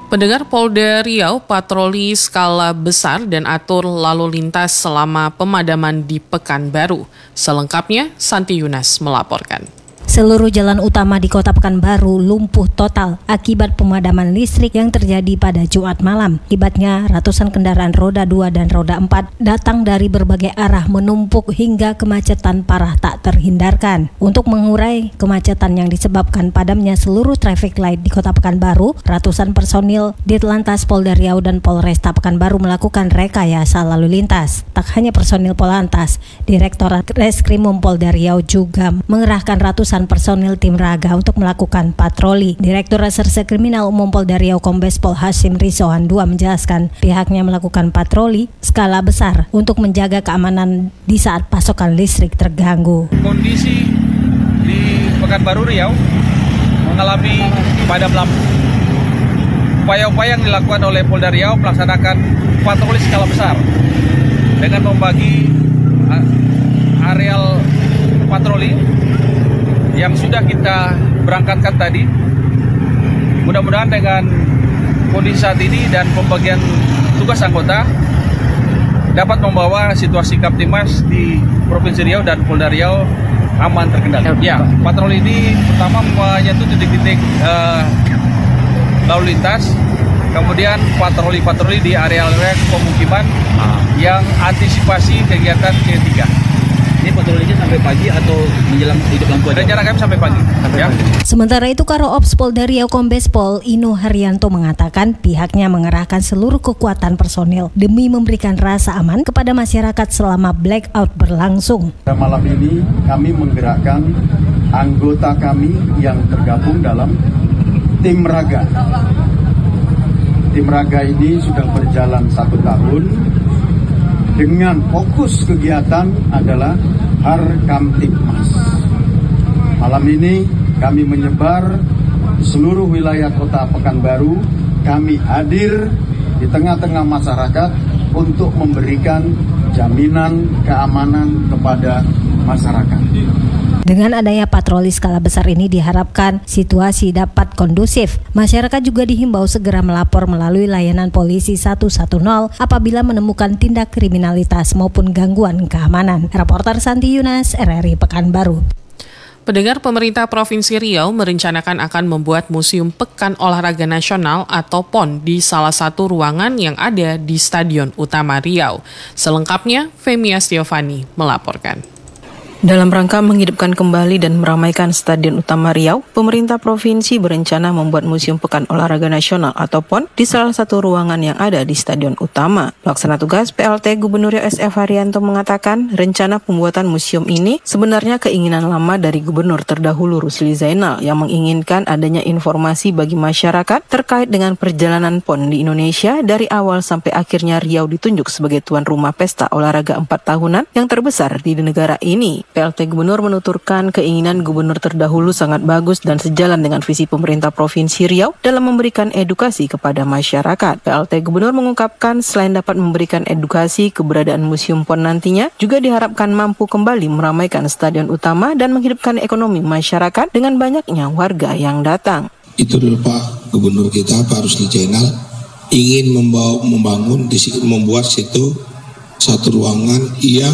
Pendengar, Polda Riau patroli skala besar dan atur lalu lintas selama pemadaman di Pekanbaru. Selengkapnya, Santi Yunas melaporkan. Seluruh jalan utama di Kota Pekanbaru lumpuh total akibat pemadaman listrik yang terjadi pada Jumat malam. Akibatnya ratusan kendaraan roda 2 dan roda 4 datang dari berbagai arah menumpuk hingga kemacetan parah tak terhindarkan. Untuk mengurai kemacetan yang disebabkan padamnya seluruh traffic light di Kota Pekanbaru, ratusan personil Ditlantas Polda Riau dan Polresta Pekanbaru melakukan rekayasa lalu lintas. Tak hanya personil Polantas, Direktorat Reskrimum Polda Riau juga mengerahkan ratusan personil tim raga untuk melakukan patroli. Direktur Reserse Kriminal Umum Polda Riau Kombes Pol Hashim Rizwan II menjelaskan pihaknya melakukan patroli skala besar untuk menjaga keamanan di saat pasokan listrik terganggu. Kondisi di Pekanbaru Riau mengalami padam lampu. Upaya-upaya yang dilakukan oleh Polda Riau melaksanakan patroli skala besar dengan membagi areal patroli yang sudah kita berangkatkan tadi. Mudah-mudahan dengan kondisi saat ini dan pembagian tugas anggota dapat membawa situasi Kaptimas di Provinsi Riau dan Polda Riau aman terkendali. Ya, patroli ini pertama menyentuh titik-titik lalu lintas, kemudian patroli-patroli di area-area pemukiman yang antisipasi kegiatan ketiga. Ini patrolinya sampai pagi atau menjelang hidup lampu aja? Rencana kami sampai pagi. Sementara itu, Karo Ops Polda Riau Kombes Pol Ino Haryanto mengatakan pihaknya mengerahkan seluruh kekuatan personil demi memberikan rasa aman kepada masyarakat selama blackout berlangsung. Malam ini kami menggerakkan anggota kami yang tergabung dalam tim raga. Tim raga ini sudah berjalan 1 tahun. Dengan fokus kegiatan adalah Harkamtipmas. Malam ini kami menyebar seluruh wilayah Kota Pekanbaru. Kami hadir di tengah-tengah masyarakat untuk memberikan jaminan keamanan kepada masyarakat. Dengan adanya patroli skala besar ini diharapkan situasi dapat kondusif. Masyarakat juga dihimbau segera melapor melalui layanan polisi 110 apabila menemukan tindak kriminalitas maupun gangguan keamanan. Reporter Santi Yunas, RRI Pekanbaru. Pendengar, pemerintah Provinsi Riau merencanakan akan membuat Museum Pekan Olahraga Nasional atau PON di salah satu ruangan yang ada di Stadion Utama Riau. Selengkapnya, Femia Stiovani melaporkan. Dalam rangka menghidupkan kembali dan meramaikan Stadion Utama Riau, pemerintah provinsi berencana membuat Museum Pekan Olahraga Nasional atau PON di salah satu ruangan yang ada di Stadion Utama. Pelaksana tugas PLT Gubernur Riau SF Haryanto mengatakan rencana pembuatan museum ini sebenarnya keinginan lama dari Gubernur terdahulu Rusli Zainal yang menginginkan adanya informasi bagi masyarakat terkait dengan perjalanan PON di Indonesia dari awal sampai akhirnya Riau ditunjuk sebagai tuan rumah pesta olahraga 4 tahunan yang terbesar di negara ini. PLT Gubernur menuturkan keinginan Gubernur terdahulu sangat bagus dan sejalan dengan visi pemerintah Provinsi Riau dalam memberikan edukasi kepada masyarakat. PLT Gubernur mengungkapkan selain dapat memberikan edukasi, keberadaan Museum PON nantinya juga diharapkan mampu kembali meramaikan Stadion Utama dan menghidupkan ekonomi masyarakat dengan banyaknya warga yang datang. Itu dulu Pak Gubernur kita, Pak Rusli Zainal, ingin membuat situ satu ruangan yang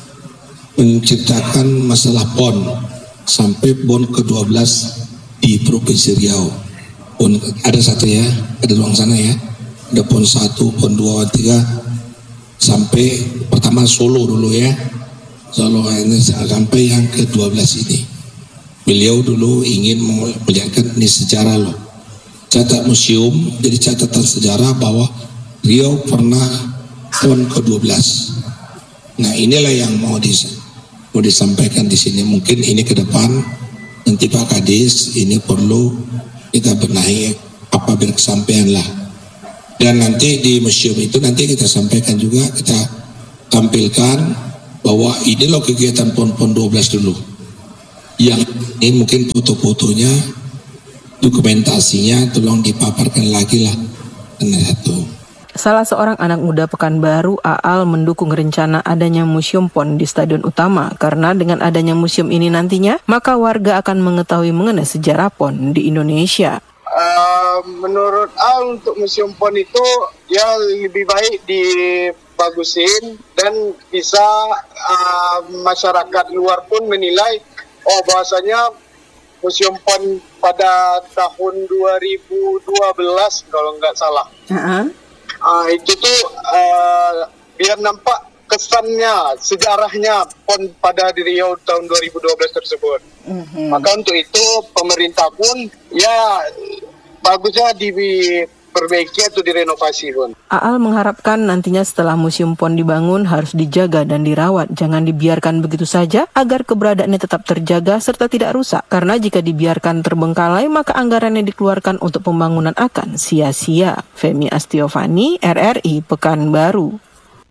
menceritakan masalah PON sampai PON ke-12 di Provinsi Riau. PON ada satu ya, ada ruang sana ya. Ada PON 1, PON 2, 3 sampai pertama Solo dulu ya. Solo ini sampai yang ke-12 ini. Beliau dulu ingin melihatkan ini sejarah loh. Catat museum jadi catatan sejarah bahwa Riau pernah PON ke-12. Nah, inilah yang mau disampaikan di sini. Mungkin ini ke depan nanti Pak Kadis ini perlu kita benahi apa berkesampaian lah. Dan nanti di museum itu nanti kita sampaikan juga, kita tampilkan bahwa ini loh kegiatan PON 12 dulu. Yang ini mungkin foto-fotonya, dokumentasinya tolong dipaparkan lagi lah. Satu. Salah seorang anak muda Pekanbaru, Aal, mendukung rencana adanya Museum PON di Stadion Utama karena dengan adanya museum ini nantinya, maka warga akan mengetahui mengenai sejarah PON di Indonesia. menurut untuk Museum PON itu ya lebih baik dibagusin dan bisa masyarakat luar pun menilai bahwasanya Museum PON pada tahun 2012 kalau nggak salah. Itu tuh biar nampak kesannya, sejarahnya PON pada di Riau tahun 2012 tersebut. Maka untuk itu pemerintah pun ya bagusnya diperbaiki atau direnovasi pun. Aal mengharapkan nantinya setelah Museum PON dibangun harus dijaga dan dirawat, jangan dibiarkan begitu saja agar keberadaannya tetap terjaga serta tidak rusak. Karena jika dibiarkan terbengkalai maka anggaran yang dikeluarkan untuk pembangunan akan sia-sia. Femi Astiovani, RRI Pekanbaru.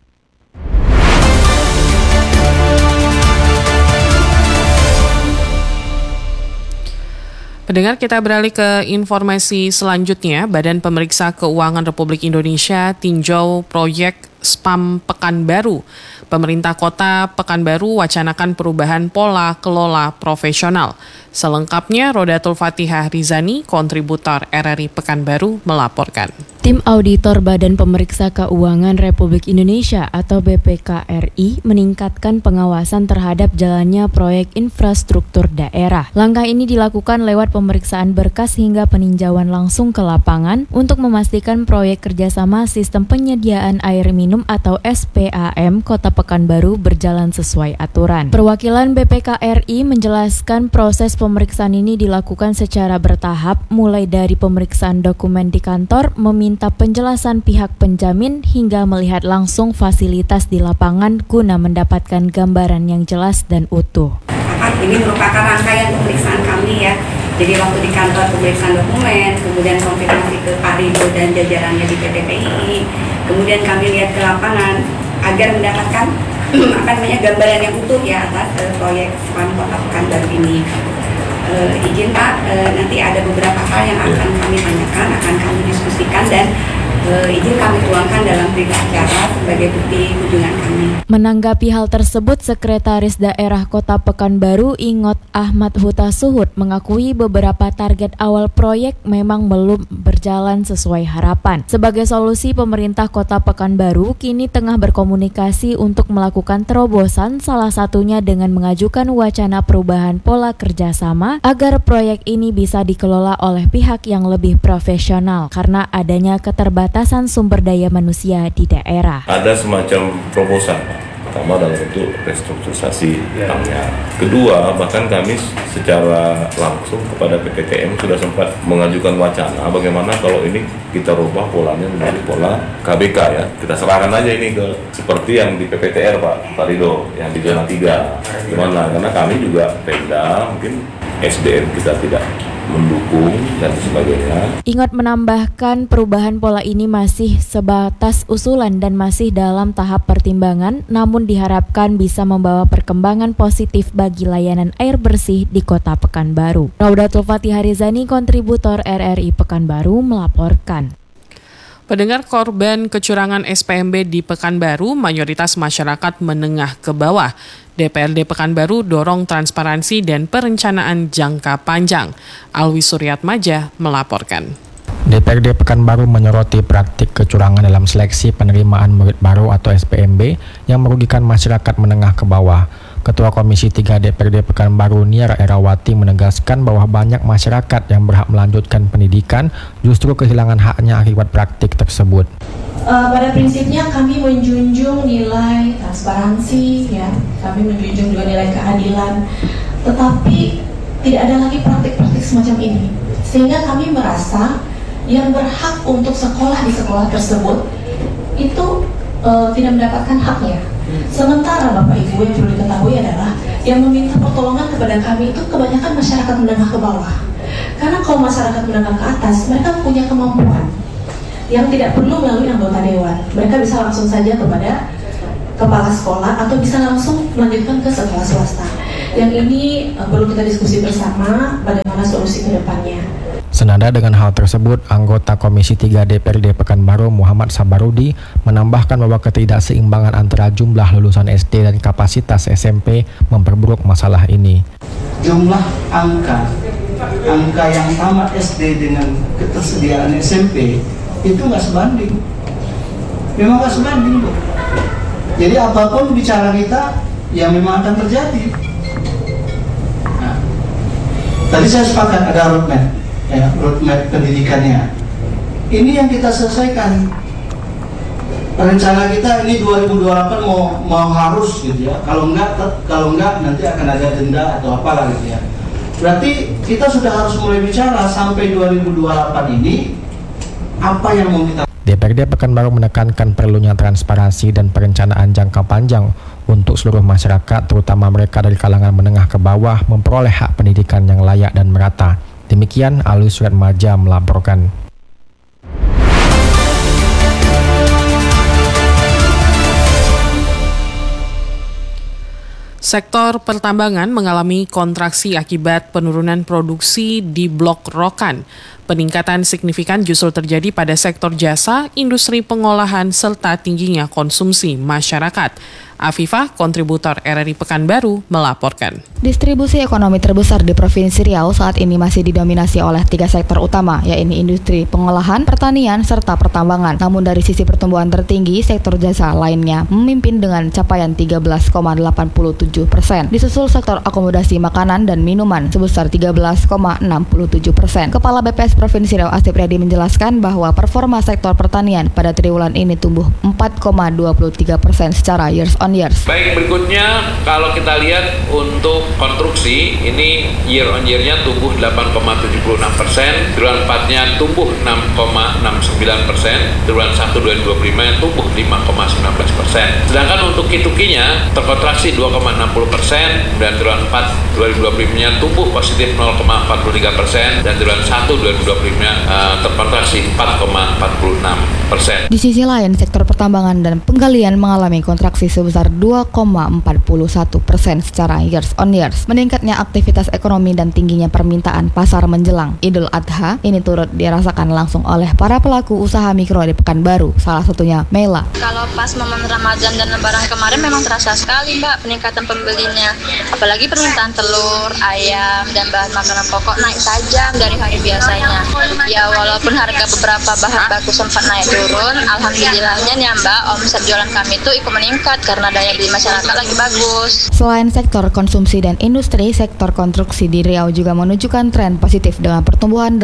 Pendengar, kita beralih ke informasi selanjutnya. Badan Pemeriksa Keuangan Republik Indonesia tinjau proyek SPAM Pekanbaru. Pemerintah Kota Pekanbaru wacanakan perubahan pola kelola profesional. Selengkapnya, Rodatul Fatihah Rizani, kontributor RRI Pekanbaru, melaporkan. Tim Auditor Badan Pemeriksa Keuangan Republik Indonesia atau BPKRI meningkatkan pengawasan terhadap jalannya proyek infrastruktur daerah. Langkah ini dilakukan lewat pemeriksaan berkas hingga peninjauan langsung ke lapangan untuk memastikan proyek kerjasama sistem penyediaan air minum atau SPAM Kota Pekanbaru berjalan sesuai aturan. Perwakilan BPKRI menjelaskan proses pemeriksaan ini dilakukan secara bertahap, mulai dari pemeriksaan dokumen di kantor, meminta penjelasan pihak penjamin hingga melihat langsung fasilitas di lapangan guna mendapatkan gambaran yang jelas dan utuh. Ini merupakan rangkaian pemeriksaan kami ya. Jadi waktu di kantor pemeriksaan dokumen, kemudian konfirmasi ke Pak Rido dan jajarannya di PT PII, kemudian kami lihat ke lapangan agar mendapatkan gambaran yang utuh ya atas proyek SPAM Kota Pekanbaru ini. Izin Pak, nanti ada beberapa hal yang akan kami tanyakan, akan kami diskusikan dan izin kami tuangkan dalam berita acara sebagai bukti kunjungan kami. Menanggapi hal tersebut, Sekretaris Daerah Kota Pekanbaru Ingot Ahmad Huta Suhud mengakui beberapa target awal proyek memang belum berjalan sesuai harapan. Sebagai solusi, pemerintah Kota Pekanbaru kini tengah berkomunikasi untuk melakukan terobosan, salah satunya dengan mengajukan wacana perubahan pola kerjasama agar proyek ini bisa dikelola oleh pihak yang lebih profesional karena adanya keterbatasan sumber daya manusia di daerah. Ada semacam proposal, pertama dalam bentuk restrukturisasi utangnya. Kedua, bahkan kami secara langsung kepada PTTM sudah sempat mengajukan wacana bagaimana kalau ini kita rubah polanya menjadi pola KBK ya. Kita serahkan aja ini ke seperti yang di PPTR Pak Rido, yang di zona 3. Gimana? Karena kami juga Pemda, mungkin SDM kita tidak mendukung dan sebagainya. Ingat menambahkan perubahan pola ini masih sebatas usulan dan masih dalam tahap pertimbangan, namun diharapkan bisa membawa perkembangan positif bagi layanan air bersih di Kota Pekanbaru. Rodatul Fatihah Rizani, kontributor RRI Pekanbaru, melaporkan. Pendengar, korban kecurangan SPMB di Pekanbaru mayoritas masyarakat menengah ke bawah. DPRD Pekanbaru dorong transparansi dan perencanaan jangka panjang. Alwi Suryatmaja melaporkan. DPRD Pekanbaru menyoroti praktik kecurangan dalam seleksi penerimaan murid baru atau SPMB yang merugikan masyarakat menengah ke bawah. Ketua Komisi 3 DPRD Pekanbaru Niara Erawati menegaskan bahwa banyak masyarakat yang berhak melanjutkan pendidikan justru kehilangan haknya akibat praktik tersebut. Pada prinsipnya kami menjunjung nilai transparansi, ya, kami menjunjung juga nilai keadilan, tetapi tidak ada lagi praktik-praktik semacam ini, sehingga kami merasa yang berhak untuk sekolah di sekolah tersebut itu tidak mendapatkan haknya. Sementara Bapak Ibu yang perlu diketahui adalah yang meminta pertolongan kepada kami itu kebanyakan masyarakat menengah ke bawah. Karena kalau masyarakat menengah ke atas, mereka punya kemampuan yang tidak perlu melalui anggota dewan. Mereka bisa langsung saja kepada kepala sekolah atau bisa langsung melanjutkan ke sekolah swasta. Yang ini perlu kita diskusi bersama bagaimana solusi ke depannya. Senada dengan hal tersebut, anggota Komisi 3 DPRD Pekanbaru Muhammad Sabarudi menambahkan bahwa ketidakseimbangan antara jumlah lulusan SD dan kapasitas SMP memperburuk masalah ini. Jumlah angka angka yang tamat SD dengan ketersediaan SMP itu nggak sebanding. Memang nggak sebanding, Bu. Jadi apapun bicara kita, ya memang akan terjadi. Nah, tadi saya sepakat ada roadmap, ya, roadmap pendidikannya. Ini yang kita selesaikan. Rencana kita ini 2028 mau harus gitu ya. Kalau enggak nanti akan ada denda atau apalah gitu ya. Berarti kita sudah harus mulai bicara sampai 2028 ini apa yang mau kita. DPRD Pekanbaru menekankan perlunya transparansi dan perencanaan jangka panjang untuk seluruh masyarakat, terutama mereka dari kalangan menengah ke bawah, memperoleh hak pendidikan yang layak dan merata. Demikian Alwi Suratmaja melaporkan. Sektor pertambangan mengalami kontraksi akibat penurunan produksi di Blok Rokan. Peningkatan signifikan justru terjadi pada sektor jasa, industri pengolahan, serta tingginya konsumsi masyarakat. Afifah, kontributor RRI Pekanbaru, melaporkan. Distribusi ekonomi terbesar di Provinsi Riau saat ini masih didominasi oleh 3 sektor utama, yaitu industri pengolahan, pertanian, serta pertambangan. Namun dari sisi pertumbuhan tertinggi, sektor jasa lainnya memimpin dengan capaian 13,87%. Disusul sektor akomodasi makanan dan minuman sebesar 13,67%. Kepala BPS Provinsi Riau Asep Riyadi menjelaskan bahwa performa sektor pertanian pada triwulan ini tumbuh 4,23% secara years on years. Baik, berikutnya kalau kita lihat untuk konstruksi ini year on year-nya tumbuh 8,76%, triwulan 4-nya tumbuh 6,69%, triwulan 1 2025 tumbuh 5,19%. Sedangkan untuk kitukinya terkontraksi 2,60% dan triwulan 4 2025-nya tumbuh positif 0,43% dan triwulan 1 2025-nya terkontraksi 4,46%. Di sisi lain, sektor pertambangan dan penggalian mengalami kontraksi sebesar 2,41% secara years on years. Meningkatnya aktivitas ekonomi dan tingginya permintaan pasar menjelang Idul Adha ini turut dirasakan langsung oleh para pelaku usaha mikro di Pekanbaru, salah satunya Mela. Kalau pas momen Ramadan dan Lebaran kemarin memang terasa sekali, Mbak, peningkatan pembelinya. Apalagi permintaan telur, ayam, dan bahan makanan pokok naik tajam dari hari biasanya. Ya walaupun harga beberapa bahan baku sempat naik turun, alhamdulillahnya nih Mbak, omset jualan kami itu ikut meningkat karena daya beli masyarakat lagi bagus. Selain sektor konsumsi dan industri, sektor konstruksi di Riau juga menunjukkan tren positif dengan pertumbuhan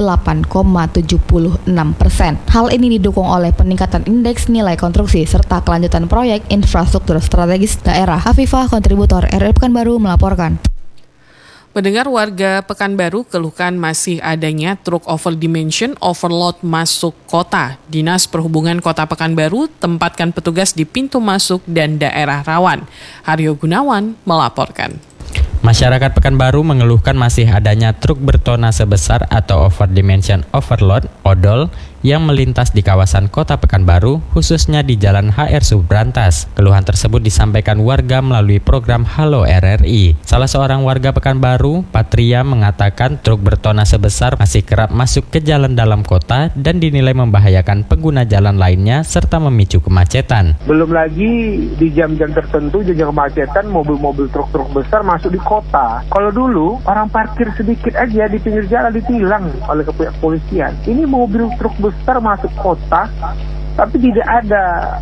8,76%. Hal ini didukung oleh peningkatan indeks nilai konstruksi serta kelanjutan proyek infrastruktur strategis daerah. Afifah, kontributor RRI Pekanbaru, melaporkan. Pendengar, warga Pekanbaru keluhkan masih adanya truk overdimension overload masuk kota. Dinas Perhubungan Kota Pekanbaru tempatkan petugas di pintu masuk dan daerah rawan. Haryo Gunawan melaporkan. Masyarakat Pekanbaru mengeluhkan masih adanya truk bertona sebesar atau overdimension overload (odol) yang melintas di kawasan Kota Pekanbaru, khususnya di Jalan HR Subrantas. Keluhan tersebut disampaikan warga melalui program Halo RRI. Salah seorang warga Pekanbaru, Patria, mengatakan truk bertona sebesar masih kerap masuk ke jalan dalam kota dan dinilai membahayakan pengguna jalan lainnya serta memicu kemacetan. Belum lagi di jam-jam tertentu, jam kemacetan, mobil-mobil truk-truk besar masuk di kota. Kalau dulu orang parkir sedikit aja di pinggir jalan ditilang oleh pihak kepolisian. Ini mobil truk besar masuk kota, tapi tidak ada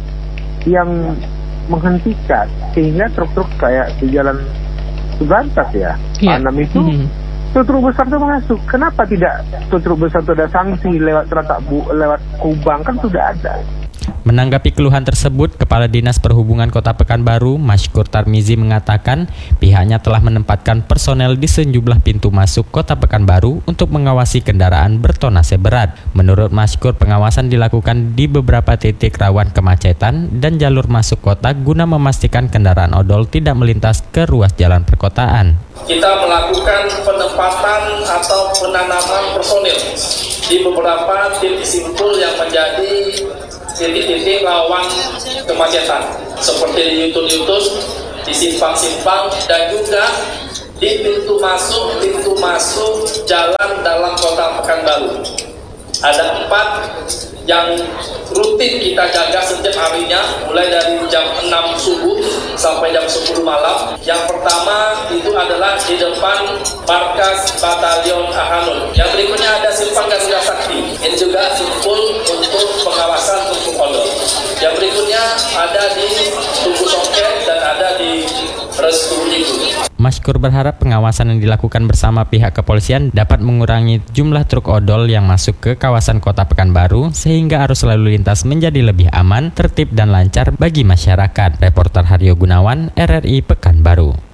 yang menghentikan, sehingga truk-truk kayak di jalan Subrantas ya, Panam itu truk besar itu masuk. Kenapa tidak truk besar itu ada sanksi lewat lewat kubang, kan sudah ada. Menanggapi keluhan tersebut, Kepala Dinas Perhubungan Kota Pekanbaru, Masykur Tarmizi, mengatakan pihaknya telah menempatkan personel di sejumlah pintu masuk Kota Pekanbaru untuk mengawasi kendaraan bertonase berat. Menurut Masykur, pengawasan dilakukan di beberapa titik rawan kemacetan dan jalur masuk kota guna memastikan kendaraan odol tidak melintas ke ruas jalan perkotaan. Kita melakukan penempatan atau penanaman personil di beberapa titik simpul yang menjadi titik-titik rawan kemacetan, seperti di Yutus, di simpang-simpang, dan juga di pintu masuk jalan dalam Kota Pekanbaru. Ada 4 yang rutin kita jaga setiap harinya, mulai dari jam 6 subuh sampai jam 10 malam. Yang pertama itu adalah di depan markas Batalion Ahanun. Yang berikutnya ada Simpang Garuda Sakti. Ini juga simpul untuk pengawasan Tugu Odol. Yang berikutnya ada di Tugu Songket dan ada di Restu Ibu. Maskur berharap pengawasan yang dilakukan bersama pihak kepolisian dapat mengurangi jumlah truk odol yang masuk ke kawasan Kota Pekanbaru sehingga arus lalu lintas menjadi lebih aman, tertib dan lancar bagi masyarakat. Reporter Haryo Gunawan, RRI Pekanbaru.